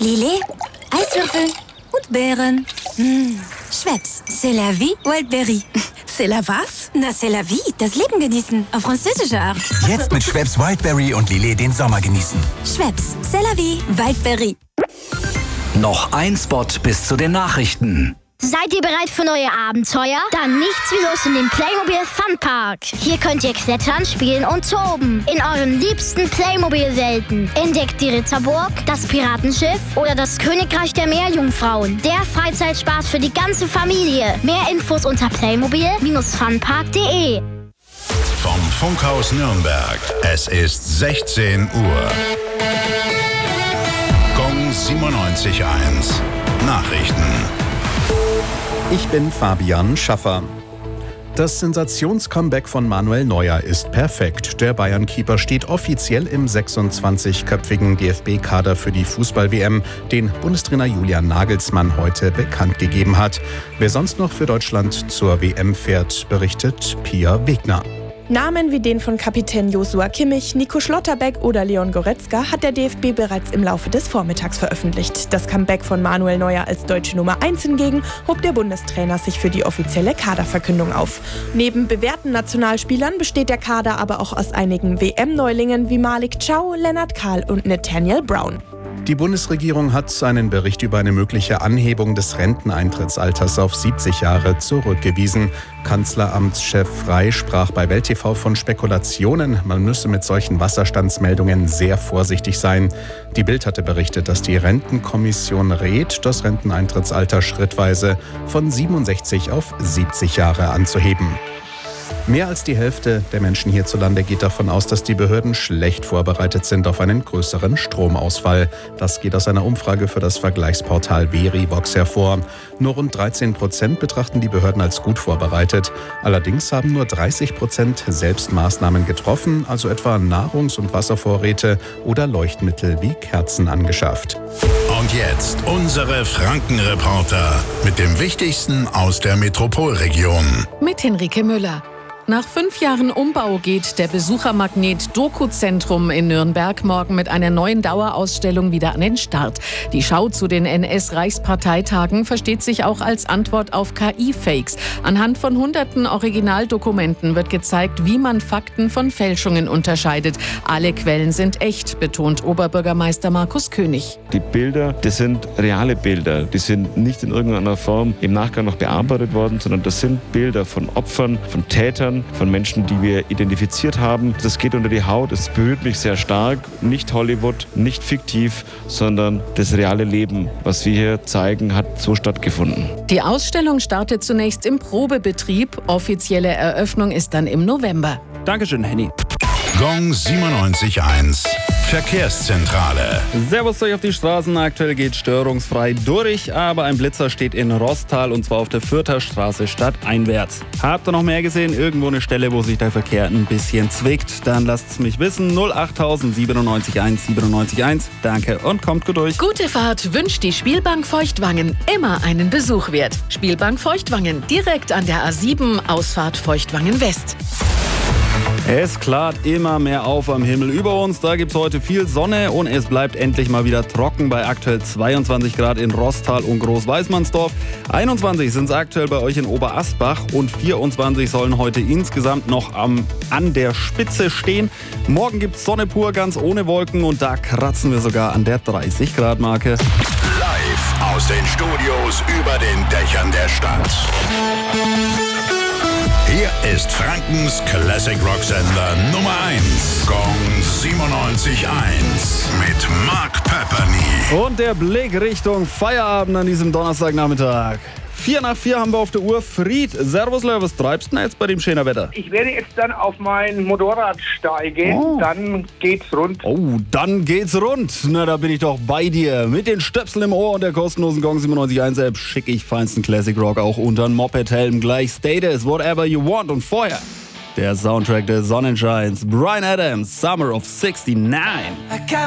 Lillet, Eiswürfel und Beeren. Schweppes, c'est la vie, Wildberry. C'est la was? Na, c'est la vie, das Leben genießen, auf französische Art. Jetzt mit Schweppes Wildberry und Lillet den Sommer genießen. Schweppes, c'est la vie, Wildberry. Noch ein Spot bis zu den Nachrichten. Seid ihr bereit für neue Abenteuer? Dann nichts wie los in den Playmobil Funpark. Hier könnt ihr klettern, spielen und toben. In euren liebsten Playmobil-Welten. Entdeckt die Ritterburg, das Piratenschiff oder das Königreich der Meerjungfrauen. Der Freizeitspaß für die ganze Familie. Mehr Infos unter playmobil-funpark.de. Vom Funkhaus Nürnberg. Es ist 16 Uhr. Gong 97.1. Nachrichten. Ich bin Fabian Schaffer. Das Sensationscomeback von Manuel Neuer ist perfekt. Der Bayern-Keeper steht offiziell im 26-köpfigen DFB-Kader für die Fußball-WM, den Bundestrainer Julian Nagelsmann heute bekannt gegeben hat. Wer sonst noch für Deutschland zur WM fährt, berichtet Pia Wegner. Namen wie den von Kapitän Joshua Kimmich, Nico Schlotterbeck oder Leon Goretzka hat der DFB bereits im Laufe des Vormittags veröffentlicht. Das Comeback von Manuel Neuer als deutsche Nummer 1 hingegen hob der Bundestrainer sich für die offizielle Kaderverkündung auf. Neben bewährten Nationalspielern besteht der Kader aber auch aus einigen WM-Neulingen wie Malik Chow, Lennart Kahl und Nathaniel Brown. Die Bundesregierung hat einen Bericht über eine mögliche Anhebung des Renteneintrittsalters auf 70 Jahre zurückgewiesen. Kanzleramtschef Frey sprach bei Welt TV von Spekulationen. Man müsse mit solchen Wasserstandsmeldungen sehr vorsichtig sein. Die Bild hatte berichtet, dass die Rentenkommission rät, das Renteneintrittsalter schrittweise von 67 auf 70 Jahre anzuheben. Mehr als die Hälfte der Menschen hierzulande geht davon aus, dass die Behörden schlecht vorbereitet sind auf einen größeren Stromausfall. Das geht aus einer Umfrage für das Vergleichsportal Verivox hervor. Nur rund 13% betrachten die Behörden als gut vorbereitet. Allerdings haben nur 30% selbst Maßnahmen getroffen, also etwa Nahrungs- und Wasservorräte oder Leuchtmittel wie Kerzen angeschafft. Und jetzt unsere Franken-Reporter mit dem Wichtigsten aus der Metropolregion. Mit Henrike Müller. Nach 5 Jahren Umbau geht der Besuchermagnet Doku-Zentrum in Nürnberg morgen mit einer neuen Dauerausstellung wieder an den Start. Die Schau zu den NS-Reichsparteitagen versteht sich auch als Antwort auf KI-Fakes. Anhand von hunderten Originaldokumenten wird gezeigt, wie man Fakten von Fälschungen unterscheidet. Alle Quellen sind echt, betont Oberbürgermeister Markus König. Die Bilder, das sind reale Bilder. Die sind nicht in irgendeiner Form im Nachgang noch bearbeitet worden, sondern das sind Bilder von Opfern, von Tätern, von Menschen, die wir identifiziert haben. Das geht unter die Haut, es berührt mich sehr stark. Nicht Hollywood, nicht fiktiv, sondern das reale Leben, was wir hier zeigen, hat so stattgefunden. Die Ausstellung startet zunächst im Probebetrieb. Offizielle Eröffnung ist dann im November. Dankeschön, Henny. Gong 97.1. Verkehrszentrale. Servus euch auf die Straßen. Aktuell geht störungsfrei durch, aber ein Blitzer steht in Roßtal und zwar auf der Fürther Straße stadteinwärts. Habt ihr noch mehr gesehen? Irgendwo eine Stelle, wo sich der Verkehr ein bisschen zwickt? Dann lasst es mich wissen. 08000 97 1 97 1. Danke und kommt gut durch. Gute Fahrt wünscht die Spielbank Feuchtwangen. Immer einen Besuch wert. Spielbank Feuchtwangen, direkt an der A7, Ausfahrt Feuchtwangen West. Es klart immer mehr auf am Himmel über uns. Da gibt es heute viel Sonne und es bleibt endlich mal wieder trocken bei aktuell 22 Grad in Roßtal und Großweismannsdorf. 21 sind es aktuell bei euch in Oberasbach und 24 sollen heute insgesamt noch an der Spitze stehen. Morgen gibt es Sonne pur, ganz ohne Wolken und da kratzen wir sogar an der 30 Grad Marke. Live aus den Studios über den Dächern der Stadt. Hier ist Frankens Classic Rock Sender Nummer 1. Gong 97.1 mit Mark Pepperny. Und der Blick Richtung Feierabend an diesem Donnerstagnachmittag. 4 nach 4 haben wir auf der Uhr. Fried, servus, was treibst du denn jetzt bei dem schönen Wetter? Ich werde jetzt dann auf mein Motorrad steigen, Dann geht's rund. Oh, dann geht's rund. Na, da bin ich doch bei dir. Mit den Stöpseln im Ohr und der kostenlosen Gong 97.1 App schicke ich feinsten Classic Rock auch unter den Moped-Helm. Gleich Status, Whatever You Want und vorher der Soundtrack des Sonnenscheins. Bryan Adams, Summer of '69.